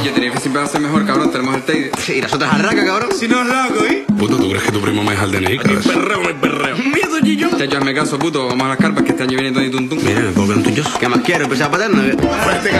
yo tenía que siempre va a ser mejor, cabrón. Tenemos el Teide. Sí, y las otras arracas, cabrón. Si no es loco, ¿eh? Puto, ¿tú crees que tu primo me deja el DNI? Aquí perreo, no hay perreo. Miedo, Gillo. Chacho, hazme caso, puto. Vamos a las carpas que este año viene Tony Tuntún. Mira, me puedo quedar un tuyo. ¿Qué más quiero? ¿Empezar a paterna?